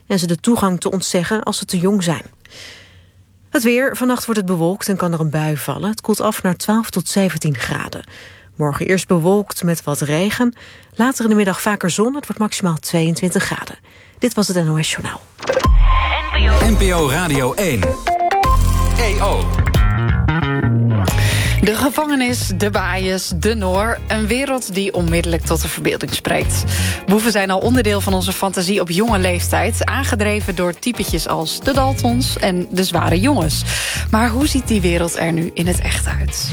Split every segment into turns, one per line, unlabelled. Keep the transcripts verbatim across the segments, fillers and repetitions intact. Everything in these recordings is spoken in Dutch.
en ze de toegang te ontzeggen als ze te jong zijn. Het weer. Vannacht wordt het bewolkt en kan er een bui vallen. Het koelt af naar twaalf tot zeventien graden. Morgen eerst bewolkt met wat regen. Later in de middag vaker zon. Het wordt maximaal tweeëntwintig graden. Dit was het N O S Journaal.
N P O Radio één. E O.
De gevangenis, de baaiers, de Noor. Een wereld die onmiddellijk tot de verbeelding spreekt. Boeven zijn al onderdeel van onze fantasie op jonge leeftijd. Aangedreven door typetjes als de Daltons en de zware jongens. Maar hoe ziet die wereld er nu in het echt uit?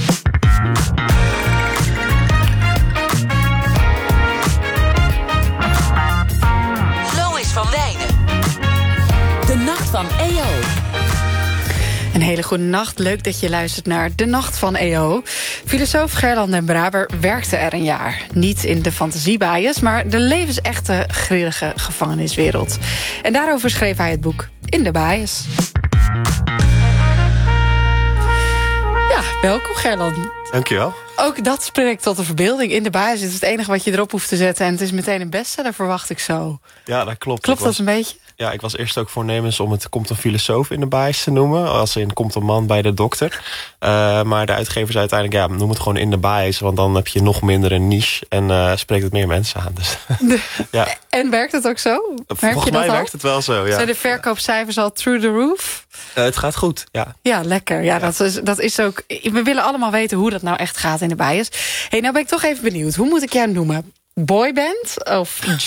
Lois van Wijnen. De Nacht van E O.
Een hele goede nacht. Leuk dat je luistert naar De Nacht van E O. Filosoof Gerland den Braber werkte er een jaar. Niet in de fantasiebias, maar de levensechte, grillige gevangeniswereld. En daarover schreef hij het boek In de Bias. Ja, welkom Gerland.
Dankjewel.
Ook dat spreekt tot de verbeelding. In de Bias is het enige wat je erop hoeft te zetten. En het is meteen een bestseller, verwacht ik zo.
Ja, dat klopt.
Klopt
dat
was...
een
beetje?
Ja, ik was eerst ook voornemens om het Komt een filosoof in de bias te noemen. Als in Komt een man bij de dokter. Uh, maar de uitgever zei uiteindelijk, ja, noem het gewoon In de bias. Want dan heb je nog minder een niche en uh, spreekt het meer mensen aan. Dus, ja.
En werkt het ook zo? Merk
Volgens
je dat
mij
al?
werkt het wel zo, ja.
Zijn de verkoopcijfers al through the roof?
Uh, het gaat goed, ja.
Ja, lekker. Ja, ja. Dat, is, dat is ook... We willen allemaal weten hoe dat nou echt gaat in de bias. Hey, nou ben ik toch even benieuwd. Hoe moet ik jou noemen? Boyband of G?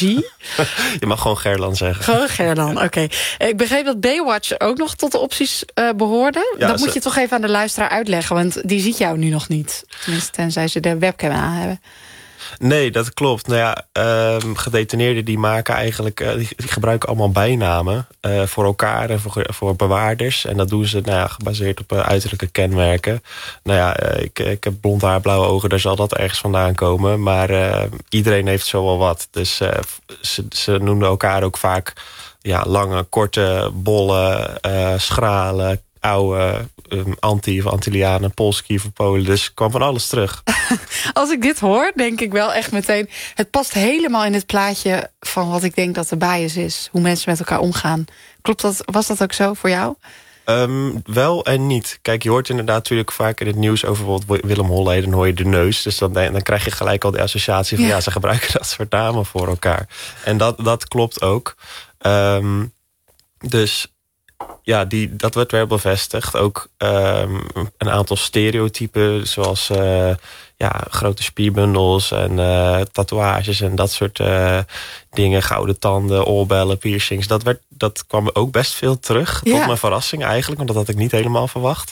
Je mag gewoon Gerland zeggen.
Gewoon Gerland, oké. Okay. Ik begreep dat Baywatch ook nog tot de opties uh, behoorde. Ja, dat ze... moet je toch even aan de luisteraar uitleggen, want die ziet jou nu nog niet. Tenminste, tenzij ze de webcam aan hebben.
Nee, dat klopt. Nou ja, uh, gedetineerden die maken eigenlijk, uh, die, die gebruiken allemaal bijnamen uh, voor elkaar en voor, voor bewaarders. En dat doen ze nou ja, gebaseerd op uh, uiterlijke kenmerken. Nou ja, uh, ik, ik heb blond haar, blauwe ogen, daar zal dat ergens vandaan komen. Maar uh, iedereen heeft zo wel wat. Dus uh, ze, ze noemden elkaar ook vaak ja, lange, korte, bolle, uh, schrale, oude, um, anti- of Antillianen, Polski of Polen. Dus kwam van alles terug.
Als ik dit hoor, denk ik wel echt meteen... het past helemaal in het plaatje van wat ik denk dat de bias is. Hoe mensen met elkaar omgaan. Klopt dat? Was dat ook zo voor jou?
Um, wel en niet. Kijk, je hoort inderdaad natuurlijk vaak in het nieuws over bijvoorbeeld Willem Holleder, dan hoor je de neus. Dus dan, dan krijg je gelijk al de associatie van ja, ja ze gebruiken dat soort namen voor elkaar. En dat, dat klopt ook. Um, dus ja, die, dat werd weer bevestigd. Ook um, een aantal stereotypen, zoals uh, ja, grote spierbundels en uh, tatoeages en dat soort uh, dingen. Gouden tanden, oorbellen, piercings. Dat, werd, dat kwam ook best veel terug. Ja. Tot mijn verrassing eigenlijk, want dat had ik niet helemaal verwacht.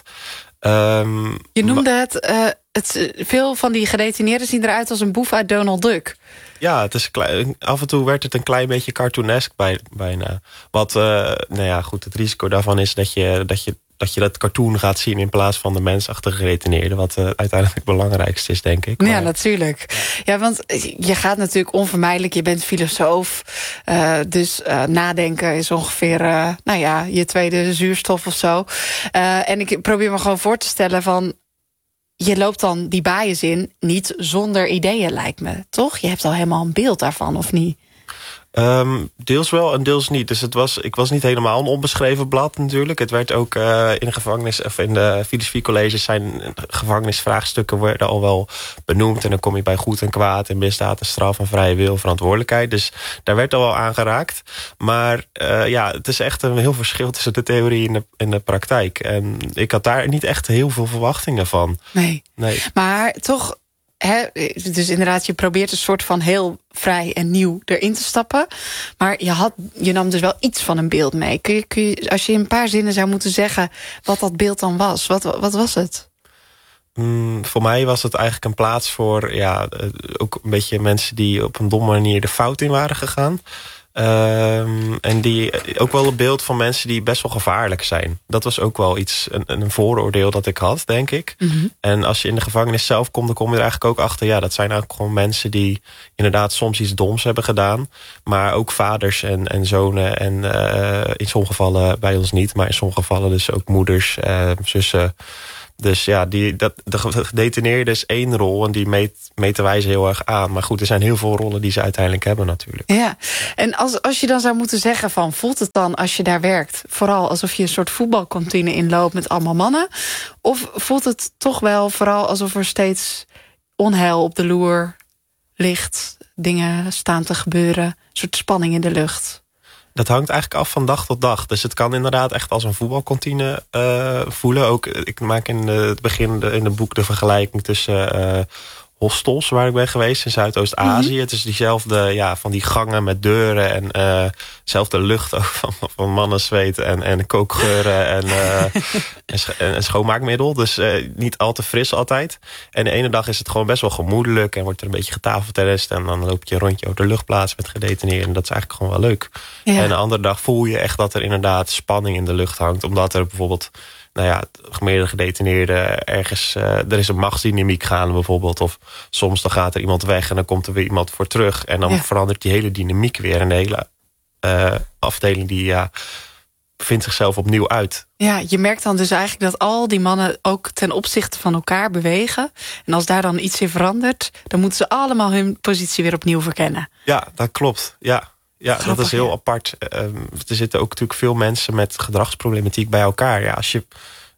Um,
Je noemde het, uh, het... Veel van die gedetineerden zien eruit als een boef uit Donald Duck.
Ja, het is klein, af en toe werd het een klein beetje cartoonesk bij, bijna. Wat, uh, nou ja, goed, het risico daarvan is dat je, dat je dat je dat cartoon gaat zien in plaats van de mensachtige gedetineerden. Wat uh, uiteindelijk het belangrijkste is, denk ik.
Ja,
maar,
natuurlijk. Ja. ja, want je gaat natuurlijk onvermijdelijk. Je bent filosoof. Uh, dus uh, nadenken is ongeveer uh, nou ja, je tweede zuurstof of zo. Uh, en ik probeer me gewoon voor te stellen van... je loopt dan die bias in, niet zonder ideeën, lijkt me. Toch? Je hebt al helemaal een beeld daarvan, of niet?
Um, deels wel en deels niet. Dus het was, ik was niet helemaal een onbeschreven blad natuurlijk. Het werd ook uh, in de gevangenis, of in de filosofiecolleges zijn gevangenisvraagstukken worden al wel benoemd. En dan kom je bij goed en kwaad en misdaad en straf en vrije wil, verantwoordelijkheid. Dus daar werd al wel aan geraakt. Maar uh, ja, het is echt een heel verschil tussen de theorie en de, en de praktijk. En ik had daar niet echt heel veel verwachtingen van.
Nee,
nee.
Maar toch... He, dus inderdaad, je probeert een soort van heel vrij en nieuw erin te stappen. Maar je, had, je nam dus wel iets van een beeld mee. Kun je, kun je, als je in een paar zinnen zou moeten zeggen wat dat beeld dan was, wat, wat was het?
Mm, voor mij was het eigenlijk een plaats voor ja, ook een beetje mensen die op een domme manier de fout in waren gegaan. Um, en die ook wel een beeld van mensen die best wel gevaarlijk zijn. Dat was ook wel iets, een, een vooroordeel dat ik had, denk ik. Mm-hmm. En als je in de gevangenis zelf komt, dan kom je er eigenlijk ook achter. Ja, dat zijn ook gewoon mensen die inderdaad soms iets doms hebben gedaan. Maar ook vaders en, en zonen. En uh, in sommige gevallen bij ons niet, maar in sommige gevallen dus ook moeders, uh, zussen. Dus ja, die, dat, de gedetineerde is één rol en die meet, meten wij ze heel erg aan. Maar goed, er zijn heel veel rollen die ze uiteindelijk hebben natuurlijk.
Ja, en als, als je dan zou moeten zeggen van, voelt het dan als je daar werkt vooral alsof je een soort voetbalkantine inloopt met allemaal mannen? Of voelt het toch wel vooral alsof er steeds onheil op de loer ligt, dingen staan te gebeuren, een soort spanning in de lucht?
Dat hangt eigenlijk af van dag tot dag. Dus het kan inderdaad echt als een voetbalkantine uh, voelen. Ook, ik maak in het begin de, in het boek de vergelijking tussen uh, hostels waar ik ben geweest in Zuidoost-Azië. Mm-hmm. Het is diezelfde, ja, van die gangen met deuren en uh, dezelfde lucht ook van, van mannenzweet en, en kookgeuren en, uh, en, sch- en schoonmaakmiddel. Dus uh, niet al te fris altijd. En de ene dag is het gewoon best wel gemoedelijk en wordt er een beetje getafeltennist en dan loop je een rondje over de luchtplaats met gedetineerden. En dat is eigenlijk gewoon wel leuk. Ja. En de andere dag voel je echt dat er inderdaad spanning in de lucht hangt, omdat er bijvoorbeeld, nou ja, meerdere gedetineerden ergens, uh, er is een machtsdynamiek gaande bijvoorbeeld. Of soms dan gaat er iemand weg en dan komt er weer iemand voor terug. En dan ja. verandert die hele dynamiek weer. En de hele uh, afdeling die ja, vindt zichzelf opnieuw uit.
Ja, je merkt dan dus eigenlijk dat al die mannen ook ten opzichte van elkaar bewegen. En als daar dan iets in verandert, dan moeten ze allemaal hun positie weer opnieuw verkennen.
Ja, dat klopt. Ja. Ja,
Grappig,
dat is heel
ja.
apart. Uh, er zitten ook natuurlijk veel mensen met gedragsproblematiek bij elkaar. Ja, als je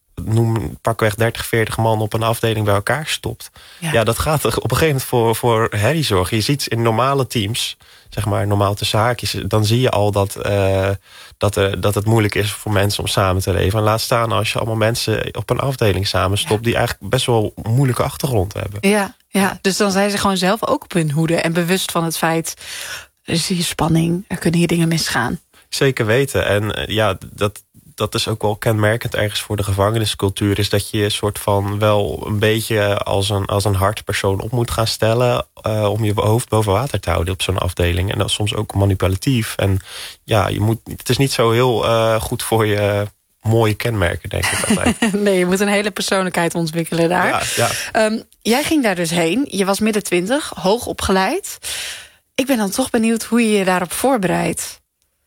noem pakweg dertig, veertig man op een afdeling bij elkaar stopt. Ja, ja dat gaat op een gegeven moment voor, voor herrie zorgen. Je ziet in normale teams, zeg maar normaal tussen haakjes, dan zie je al dat, uh, dat, er, dat het moeilijk is voor mensen om samen te leven. En laat staan als je allemaal mensen op een afdeling samenstopt, ja, die eigenlijk best wel een moeilijke achtergrond hebben.
Ja, ja, dus dan zijn ze gewoon zelf ook op hun hoede en bewust van het feit, er is hier spanning, er kunnen hier dingen misgaan.
Zeker weten. En ja, dat, dat is ook wel kenmerkend ergens voor de gevangeniscultuur, is dat je een soort van wel een beetje als een, als een hard persoon op moet gaan stellen uh, om je hoofd boven water te houden op zo'n afdeling. En dat is soms ook manipulatief. En ja, je moet, het is niet zo heel uh, goed voor je mooie kenmerken, denk ik altijd.
Nee, je moet een hele persoonlijkheid ontwikkelen daar.
Ja, ja.
Um, jij ging daar dus heen. Je was midden twintig, hoog opgeleid. Ik ben dan toch benieuwd hoe je je daarop voorbereidt.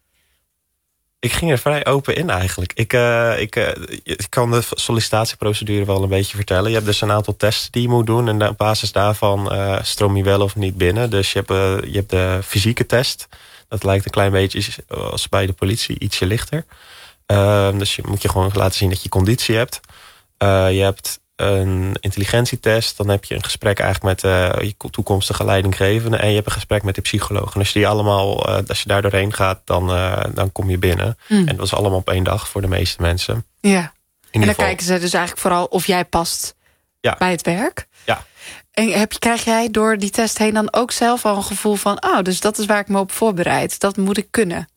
Ik ging er vrij open in eigenlijk. Ik, uh, ik, uh, ik kan de sollicitatieprocedure wel een beetje vertellen. Je hebt dus een aantal testen die je moet doen. En op basis daarvan uh, stroom je wel of niet binnen. Dus je hebt, uh, je hebt de fysieke test. Dat lijkt een klein beetje als bij de politie, ietsje lichter. Uh, dus je moet je gewoon laten zien dat je conditie hebt. Uh, je hebt een intelligentietest. Dan heb je een gesprek eigenlijk met uh, je toekomstige leidinggevende. En je hebt een gesprek met de psycholoog. En als je, die allemaal, uh, als je daar doorheen gaat, dan, uh, dan kom je binnen. Mm. En dat is allemaal op één dag voor de meeste mensen.
Ja.
En
dan
geval,
kijken ze dus eigenlijk vooral of jij past ja. bij het werk.
Ja.
En heb, krijg jij door die test heen dan ook zelf al een gevoel van, oh, dus dat is waar ik me op voorbereid. Dat moet ik kunnen.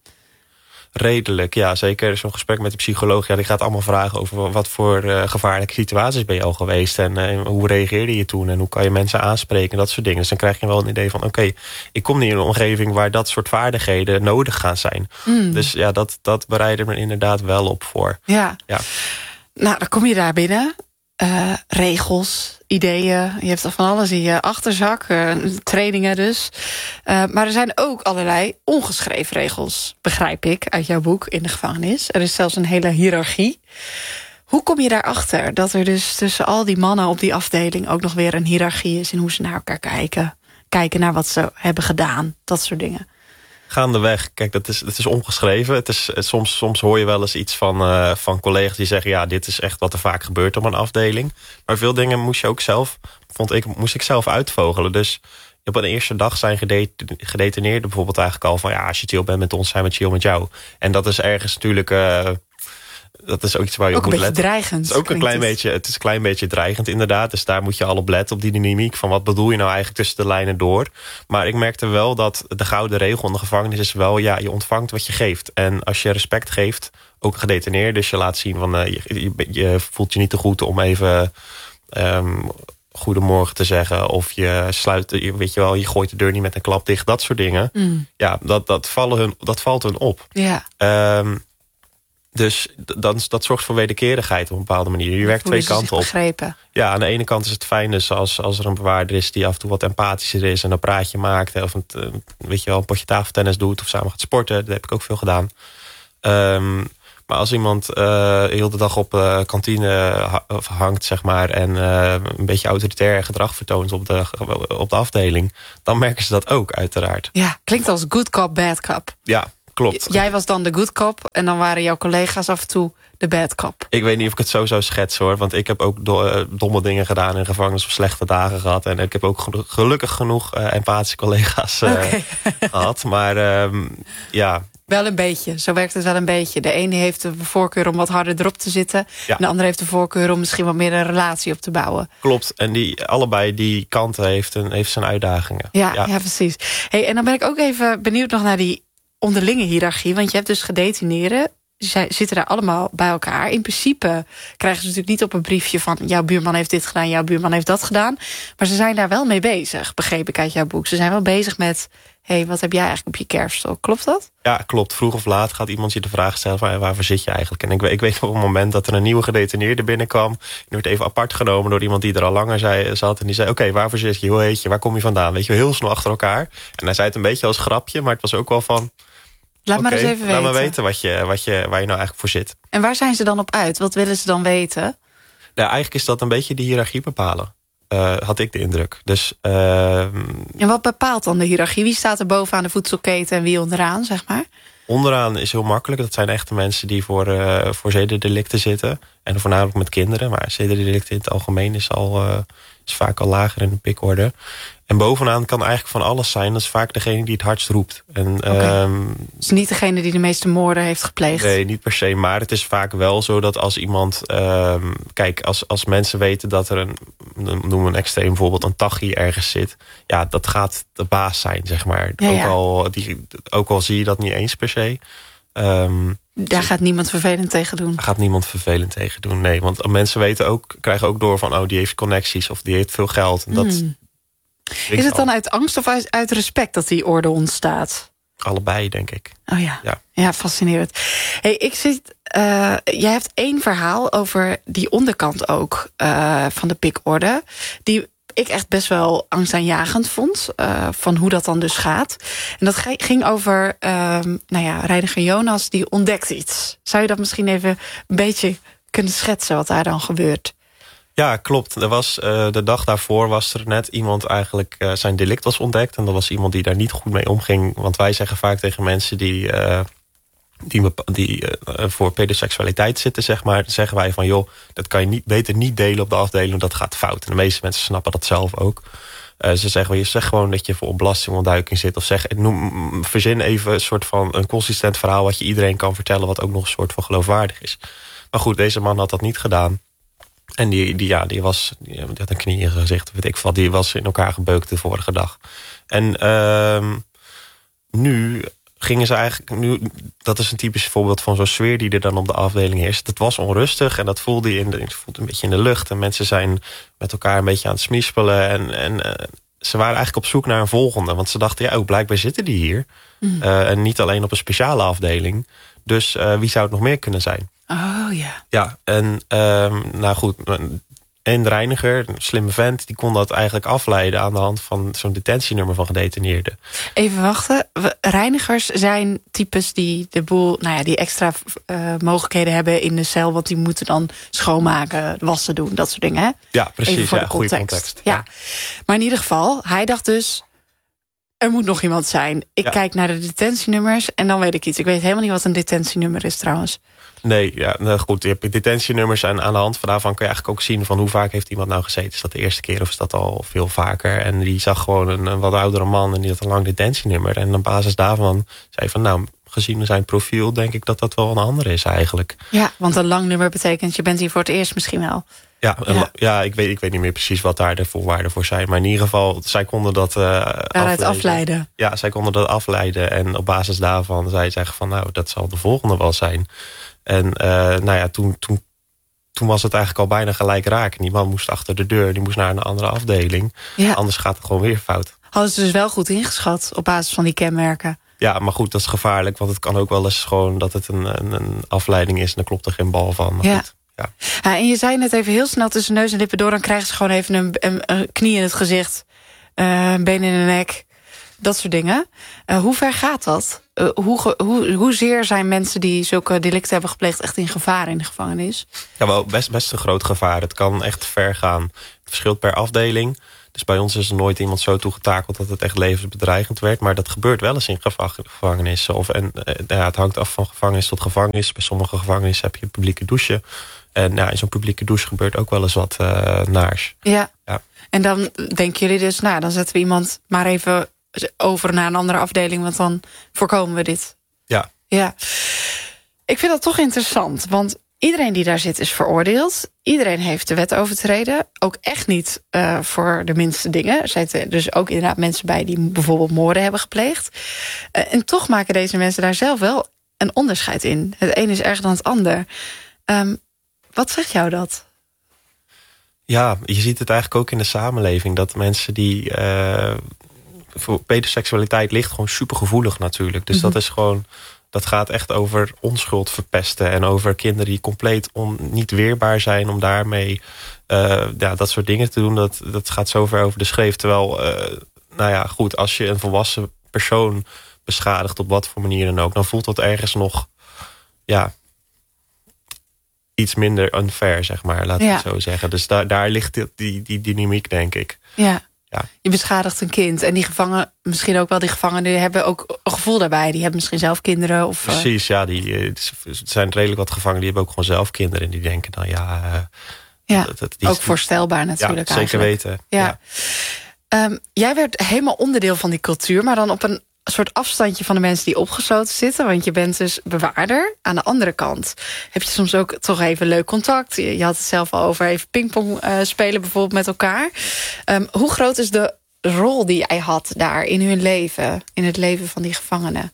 Redelijk, ja. Zeker zo'n gesprek met de psycholoog. Ja, die gaat allemaal vragen over wat voor uh, gevaarlijke situaties ben je al geweest. En uh, hoe reageerde je toen? En hoe kan je mensen aanspreken? Dat soort dingen. Dus dan krijg je wel een idee van, oké, okay, ik kom niet in een omgeving waar dat soort vaardigheden nodig gaan zijn. Mm. Dus ja, dat, dat bereidde me inderdaad wel op voor.
Ja.
ja.
Nou, dan kom je daar binnen. Uh, regels, ideeën. Je hebt al van alles in je achterzak. Uh, trainingen dus. Uh, maar er zijn ook allerlei ongeschreven regels. Begrijp ik uit jouw boek In de Gevangenis. Er is zelfs een hele hiërarchie. Hoe kom je daarachter dat er dus tussen al die mannen op die afdeling ook nog weer een hiërarchie is in hoe ze naar elkaar kijken? Kijken naar wat ze hebben gedaan. Dat soort dingen.
Gaandeweg, kijk, dat is, dat is ongeschreven. Het is, het, soms, soms hoor je wel eens iets van, uh, van collega's die zeggen, ja, dit is echt wat er vaak gebeurt op een afdeling. Maar veel dingen moest je ook zelf, vond ik, moest ik zelf uitvogelen. Dus op een eerste dag zijn gedetineerden bijvoorbeeld eigenlijk al van, ja, als je chill bent met ons, zijn we chill met jou. En dat is ergens natuurlijk, Uh, dat is ook iets waar je
ook
op moet letten.
Ook een beetje dreigend.
Het is ook een klein
het.
beetje, het is een klein beetje dreigend inderdaad. Dus daar moet je al op letten, op die dynamiek van wat bedoel je nou eigenlijk tussen de lijnen door. Maar ik merkte wel dat de gouden regel in de gevangenis is wel, ja, je ontvangt wat je geeft. En als je respect geeft, ook gedetineerd, dus je laat zien van, uh, je, je, je voelt je niet te goed om even Um, goedemorgen te zeggen. Of je sluit, weet je wel, je gooit de deur niet met een klap dicht. Dat soort dingen. Mm. Ja, dat, dat, vallen hun, dat valt hun op.
Ja.
Um, dus dan, dat zorgt voor wederkerigheid op een bepaalde manier. Je werkt twee kanten op.
Begrepen.
Ja, aan de ene kant is het fijn dus als, als er een bewaarder is die af en toe wat empathischer is en een praatje maakt. Of een, weet je wel, een potje tafeltennis doet of samen gaat sporten. Dat heb ik ook veel gedaan. Um, Maar als iemand uh, heel de dag op uh, kantine ha- hangt, zeg maar, en uh, een beetje autoritair gedrag vertoont op de, op de afdeling, dan merken ze dat ook, uiteraard.
Ja, klinkt als good cop, bad cop.
Ja, klopt.
J- jij was dan de good cop en dan waren jouw collega's af en toe de bad cop.
Ik weet niet of ik het zo zou schetsen, hoor. Want ik heb ook do- uh, domme dingen gedaan in gevangenis of slechte dagen gehad. En ik heb ook gelu- gelukkig genoeg uh, empathische collega's uh, okay. gehad. Maar um, ja...
Wel een beetje, zo werkt het wel een beetje. De ene heeft de voorkeur om wat harder erop te zitten. Ja. En de andere heeft de voorkeur om misschien wat meer een relatie op te bouwen.
Klopt, en die, allebei die kanten heeft, een, heeft zijn uitdagingen.
Ja, ja. ja precies. Hey, en dan ben ik ook even benieuwd nog naar die onderlinge hiërarchie. Want je hebt dus gedetineerden. Zij zitten daar allemaal bij elkaar. In principe krijgen ze natuurlijk niet op een briefje van... jouw buurman heeft dit gedaan, jouw buurman heeft dat gedaan. Maar ze zijn daar wel mee bezig, begreep ik uit jouw boek. Ze zijn wel bezig met... hé, hey, wat heb jij eigenlijk op je kerfstok? Klopt dat?
Ja, klopt. Vroeg of laat gaat iemand je de vraag stellen van waarvoor zit je eigenlijk? En ik, ik weet op een moment dat er een nieuwe gedetineerde binnenkwam. Die werd even apart genomen door iemand die er al langer zei, zat. En die zei, oké, okay, waarvoor zit je? Hoe heet je? Waar kom je vandaan? Weet je, heel snel achter elkaar. En hij zei het een beetje als grapje, maar het was ook wel van...
Laat okay, maar eens even
laat
weten.
Laat maar weten wat je, wat je, waar je nou eigenlijk voor zit.
En waar zijn ze dan op uit? Wat willen ze dan weten?
Nou, eigenlijk is dat een beetje de hiërarchie bepalen. Uh, had ik de indruk. Dus, uh,
en wat bepaalt dan de hiërarchie? Wie staat er bovenaan de voedselketen en wie onderaan, zeg maar?
Onderaan is heel makkelijk. Dat zijn echte mensen die voor, uh, voor zedendelicten zitten. En voornamelijk met kinderen. Maar zedendelicten in het algemeen is, al, uh, is vaak al lager in de pikorde. En bovenaan kan eigenlijk van alles zijn. Dat is vaak degene die het hardst roept. En,
okay.
um,
dus niet degene die de meeste moorden heeft gepleegd?
Nee, niet per se. Maar het is vaak wel zo dat als iemand... Um, kijk, als, als mensen weten dat er een... noem een extreem voorbeeld, een tachie ergens zit. Ja, dat gaat de baas zijn, zeg maar.
Ja, ja.
Ook, al, die, ook al zie je dat niet eens per se. Um,
Daar gaat niemand vervelend tegen doen.
Daar gaat niemand vervelend tegen doen, nee. Want mensen weten ook, krijgen ook door van... oh, die heeft connecties of die heeft veel geld. En dat...
Hmm. Is het dan uit angst of uit, uit respect dat die orde ontstaat?
Allebei, denk ik.
Oh ja,
ja,
ja fascinerend. Hey, ik zit, uh, jij hebt één verhaal over die onderkant ook uh, van de pikorde... die ik echt best wel angstaanjagend vond, uh, van hoe dat dan dus gaat. En dat ging over, uh, nou ja, reiniger Jonas, die ontdekt iets. Zou je dat misschien even een beetje kunnen schetsen wat daar dan gebeurt?
Ja, klopt. Er was, uh, de dag daarvoor was er net iemand eigenlijk uh, zijn delict was ontdekt. En dat was iemand die daar niet goed mee omging. Want wij zeggen vaak tegen mensen die, uh, die, die uh, voor pedoseksualiteit zitten, zeg maar, zeggen wij van joh, dat kan je niet, beter niet delen op de afdeling, want dat gaat fout. En de meeste mensen snappen dat zelf ook. Uh, ze zeggen, je zegt gewoon dat je voor belastingontduiking zit. Of zeg, noem, verzin even een soort van een consistent verhaal wat je iedereen kan vertellen, wat ook nog een soort van geloofwaardig is. Maar goed, deze man had dat niet gedaan. En die, die, ja, die, was, die had een knie in zijn gezicht, weet ik veel. Die was in elkaar gebeukt de vorige dag. En uh, nu gingen ze eigenlijk... Nu, dat is een typisch voorbeeld van zo'n sfeer die er dan op de afdeling is. Het was onrustig en dat voelde je in de, voelde een beetje in de lucht. En mensen zijn met elkaar een beetje aan het smispelen. En, en uh, ze waren eigenlijk op zoek naar een volgende. Want ze dachten, ja, ook blijkbaar zitten die hier. Mm. Uh, en niet alleen op een speciale afdeling. Dus uh, wie zou het nog meer kunnen zijn?
Oh ja.
Ja, en um, nou goed, een reiniger, een slimme vent, die kon dat eigenlijk afleiden aan de hand van zo'n detentienummer van gedetineerden.
Even wachten. Reinigers zijn types die de boel, nou ja, die extra uh, mogelijkheden hebben in de cel, want die moeten dan schoonmaken, wassen doen, dat soort dingen, hè?
Ja, precies.
Even voor
ja,
de context.
Goede context.
Ja.
ja.
Maar in ieder geval, hij dacht dus, er moet nog iemand zijn. Ik
ja.
kijk naar de detentienummers en dan weet ik iets. Ik weet helemaal niet wat een detentienummer is trouwens.
Nee, ja, nou goed, je hebt detentienummers en aan de hand daarvan kan je eigenlijk ook zien van hoe vaak heeft iemand nou gezeten. Is dat de eerste keer of is dat al veel vaker? En die zag gewoon een, een wat oudere man en die had een lang detentienummer. En op basis daarvan zei van nou, gezien zijn profiel denk ik dat dat wel een andere is eigenlijk.
Ja, want een lang nummer betekent je bent hier voor het eerst misschien wel.
Ja, ja. ja ik, weet, ik weet niet meer precies wat daar de voorwaarden voor zijn. Maar in ieder geval, zij konden dat uh,
Daaruit afleiden. afleiden.
Ja, zij konden dat afleiden. En op basis daarvan zei ze zeggen van nou, dat zal de volgende wel zijn. En uh, nou ja, toen, toen, toen was het eigenlijk al bijna gelijk raken. Die man moest achter de deur, die moest naar een andere afdeling. Ja. Anders gaat het gewoon weer fout.
Hadden ze dus wel goed ingeschat op basis van die kenmerken?
Ja, maar goed, dat is gevaarlijk. Want het kan ook wel eens gewoon dat het een, een, een afleiding is. En dan klopt er geen bal van. Maar
ja.
goed, ja.
Ja, en je zei net even heel snel tussen neus en lippen door. Dan krijgen ze gewoon even een, een, een knie in het gezicht. Uh, een been in de nek. dat soort dingen. Uh, hoe ver gaat dat? Uh, hoe, hoe, hoezeer zijn mensen die zulke delicten hebben gepleegd echt in gevaar in de gevangenis?
Ja, wel best, best een groot gevaar. Het kan echt ver gaan. Het verschilt per afdeling. Dus bij ons is er nooit iemand zo toegetakeld dat het echt levensbedreigend werd. Maar dat gebeurt wel eens in gevangenissen. Of, en, ja, het hangt af van gevangenis tot gevangenis. Bij sommige gevangenissen heb je een publieke douche. En ja, in zo'n publieke douche gebeurt ook wel eens wat uh, naars.
Ja.
ja,
en dan denken jullie dus, nou, dan zetten we iemand maar even over naar een andere afdeling, want dan voorkomen we dit.
Ja.
Ja. Ik vind dat toch interessant, want iedereen die daar zit is veroordeeld. Iedereen heeft de wet overtreden. Ook echt niet uh, voor de minste dingen. Er zitten dus ook inderdaad mensen bij die bijvoorbeeld moorden hebben gepleegd. Uh, en toch maken deze mensen daar zelf wel een onderscheid in. Het een is erger dan het ander. Um, wat zegt jou dat?
Ja, je ziet het eigenlijk ook in de samenleving. Dat mensen die... Uh, voor pedoseksualiteit ligt gewoon supergevoelig natuurlijk. Dus mm-hmm. dat is gewoon... Dat gaat echt over onschuld verpesten. En over kinderen die compleet on, niet weerbaar zijn om daarmee uh, ja, dat soort dingen te doen. Dat, dat gaat zo ver over de schreef. Terwijl, uh, nou ja, goed, als je een volwassen persoon beschadigt op wat voor manier dan ook, dan voelt dat ergens nog ja, iets minder unfair, zeg maar. Laat ik ja. het zo zeggen. Dus daar, daar ligt die, die, die dynamiek, denk ik.
Ja.
Ja.
Je beschadigt een kind. En die gevangenen, misschien ook wel die gevangenen, die hebben ook een gevoel daarbij. Die hebben misschien zelf kinderen. Of,
Precies, ja. Die, het zijn redelijk wat gevangenen, die hebben ook gewoon zelf kinderen. En die denken dan, ja... Uh,
ja,
dat, dat, die,
ook voorstelbaar natuurlijk.
Ja, zeker
eigenlijk.
weten.
Ja. Ja. Um, jij werd helemaal onderdeel van die cultuur, maar dan op een soort afstandje van de mensen die opgesloten zitten. Want je bent dus bewaarder. Aan de andere kant heb je soms ook toch even leuk contact. Je, je had het zelf al over even pingpong uh, spelen bijvoorbeeld met elkaar. Um, hoe groot is de rol die jij had daar in hun leven? In het leven van die gevangenen?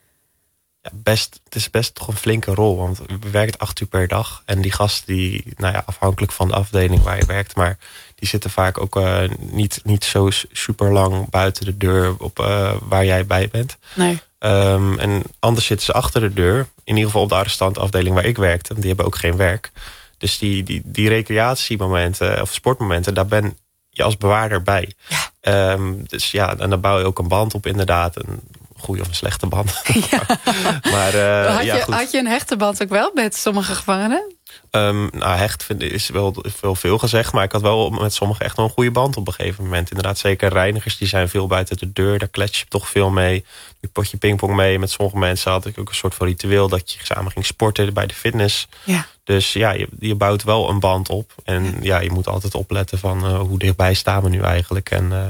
Ja, best, het is best toch een flinke rol. Want we werken acht uur per dag. En die gasten, die, nou ja, afhankelijk van de afdeling waar je werkt, maar die zitten vaak ook uh, niet, niet zo super lang buiten de deur op uh, waar jij bij bent.
Nee.
Um, en anders zitten ze achter de deur. In ieder geval op de arrestantafdeling waar ik werkte. Die hebben ook geen werk. Dus die, die, die recreatiemomenten of sportmomenten, daar ben je als bewaarder bij.
Ja.
Um, dus ja, en dan bouw je ook een band op inderdaad. Een goede of een slechte band.
Ja.
maar, uh,
had,
ja,
je,
goed.
had je een hechte band ook wel met sommige gevangenen?
Um, nou, hecht vind, is wel veel, veel gezegd. Maar ik had wel met sommigen echt wel een goede band op een gegeven moment. Inderdaad, zeker reinigers, die zijn veel buiten de deur. Daar klets je toch veel mee. Je potje pingpong mee. Met sommige mensen had ik ook een soort van ritueel dat je samen ging sporten bij de fitness.
Ja.
Dus ja, je, je bouwt wel een band op. En ja, ja je moet altijd opletten van uh, hoe dichtbij staan we nu eigenlijk. En uh,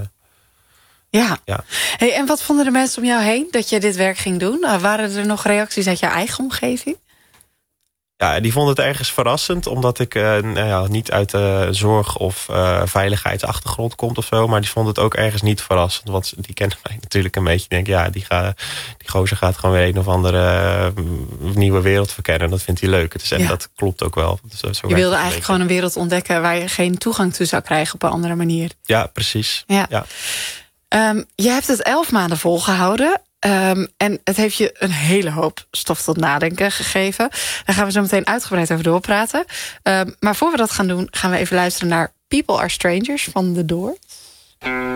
Ja.
ja. Hey,
en wat vonden de mensen om jou heen dat je dit werk ging doen? Uh, waren er nog reacties uit je eigen omgeving?
Ja, die vonden het ergens verrassend. Omdat ik uh, nou ja, niet uit de zorg- of uh, veiligheidsachtergrond kom of zo. Maar die vonden het ook ergens niet verrassend. Want die kennen mij natuurlijk een beetje. Ik denk, ja, die, ga, die gozer gaat gewoon weer een of andere uh, nieuwe wereld verkennen. Dat vindt hij leuk. Dus, en ja. dat klopt ook wel. Zo, zo
je wilde eigenlijk gewoon een wereld ontdekken waar je geen toegang toe zou krijgen op een andere manier.
Ja, precies.
Ja.
Ja.
Um, je hebt het elf maanden volgehouden. Um, en het heeft je een hele hoop stof tot nadenken gegeven. Daar gaan we zo meteen uitgebreid over doorpraten. Um, maar voor we dat gaan doen, gaan we even luisteren naar People Are Strangers van The Doors.